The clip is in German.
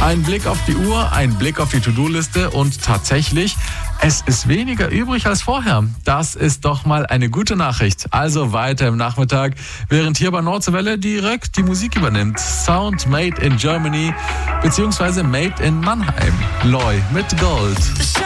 Ein Blick auf die Uhr, ein Blick auf die To-Do-Liste und tatsächlich, es ist weniger übrig als vorher. Das ist doch mal eine gute Nachricht. Also weiter im Nachmittag, während hier bei Nordseewelle direkt die Musik übernimmt. Sound Made in Germany bzw. Made in Mannheim. Loy mit Gold.